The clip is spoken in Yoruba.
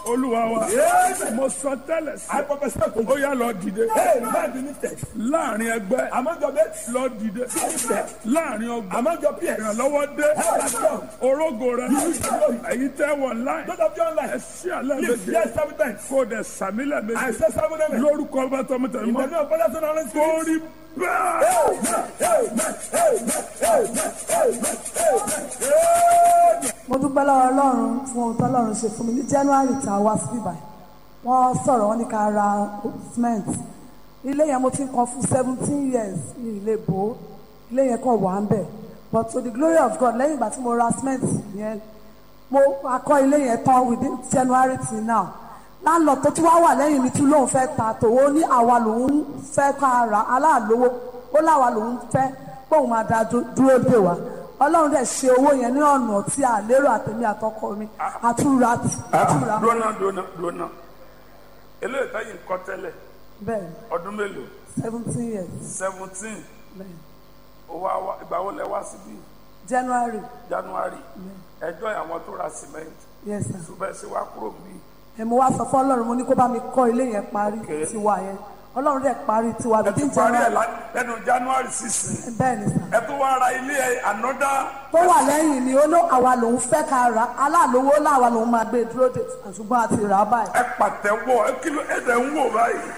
olúwa wa Yes. mo sọ tẹ́lẹ̀ I sí prophesy to ó you. yá lọ dìde Hey, man be lifted. láàrin ẹgbẹ́ Among your mates, lọ dìde láàrin ọgbà among your peers, ìrànlọ́wọ́ dé help has come. orógo rẹ èyí tẹ́ wọ̀ láì Those of you online, ẹ sí àlẹ́ lift méje yes 7 times. kó dẹ̀ sàmílẹ̀ I méje say 7 amen. lórúkọ ọba tọmọtẹmọ In the name of Father, Son, and Holy Spirit. kórì bẹ́ẹ̀. mo dúpẹ́ lọ́wọ́ ọlọ́run fún ohun tọ́lọ́run ṣe fún mi ní January tá a wá sí bíbá wọ́n sọ̀rọ̀ wọ́n ní ká ra cement ilé yẹn mo ti ń kan fún 17 years ní ilé bò ó ilé yẹn kàn wà ń bẹ̀ but to the glory of God lẹ́yìn ìgbà tí mo ra cement yẹn mo akọ́ ilé yẹn tán within January till now láńlọ́ọ̀ tó tún wá wà lẹ́yìn mi tún lóun fẹ́ ta tòwó ní àwa lòun fẹ́ ká ra aláàlówó ó láwa lòun fẹ́ póun máa da dúró dè wá ọlọ́run dẹ̀ ṣe owó yẹn ní ọ̀nà tí a lérò àtẹ̀mí àtọkọ mi àtúra dúnà eléyìí táyì ń kọ́ tẹ́lẹ̀ bẹ́ẹ̀ ọdún mélòó 17 years 17 bẹ́ẹ̀ ìgbà wo lẹ wá síbí January January ẹjọ́ àwọn tó ra cement yes sir ṣùgbọ́n ṣe wá kúrò bí. mo wá sọ fún ọlọ́run mo ní kó bá mi kọ́ ilé yẹn parí Okay. tiwa yẹn ọlọ́run dẹ̀ parí tiwa ẹ ti bíi parí ẹ January lẹ́nu January 6 bẹ́ẹ̀ ni sir ẹ tó wá ra ilé ẹ ànọ́dá tó wà lẹ́yìn ni ó ló àwa lòun fẹ́ ká ra aláàlówó láwa lòun máa gbé dúró dè ṣùgbọ́n a ti rà á báyìí. ẹ pàtẹ́wọ́ ẹ kí ló ẹ dẹ̀ ń wò báyìí.